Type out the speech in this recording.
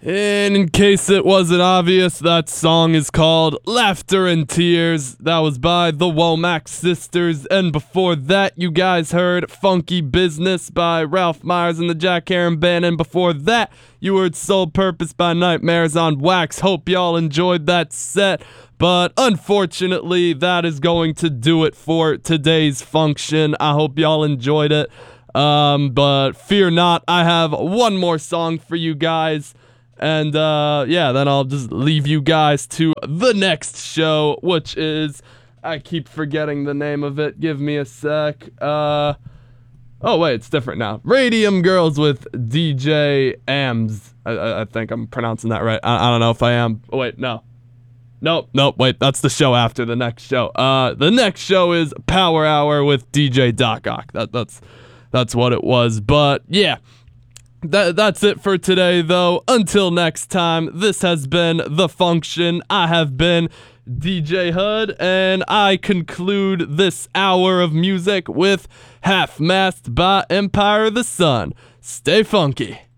And in case it wasn't obvious, that song is called Laughter and Tears. That was by the Womack Sisters. And before that, you guys heard Funky Business by Ralph Myers and the Jack Heron Band. And before that, you heard Soul Purpose by Nightmares on Wax. Hope y'all enjoyed that set. But unfortunately, that is going to do it for today's function. I hope y'all enjoyed it. But fear not, I have one more song for you guys. And, then I'll just leave you guys to the next show, which is, I keep forgetting the name of it. Give me a sec. Oh, wait, it's different now. Radium Girls with DJ Ams. I think I'm pronouncing that right. I don't know if I am. Oh, wait, no. Nope, wait, that's the show after the next show. The next show is Power Hour with DJ Doc Ock. That's what it was. But, yeah. That's it for today, though. Until next time, this has been The Function. I have been DJ Hud, and I conclude this hour of music with Half-Mast by Empire of the Sun. Stay funky.